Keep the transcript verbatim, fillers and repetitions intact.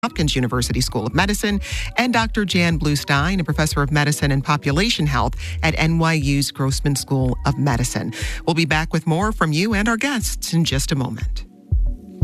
Hopkins University School of Medicine, and Doctor Jan Bluestein, a professor of medicine and population health at N Y U's Grossman School of Medicine. We'll be back with more from you and our guests in just a moment.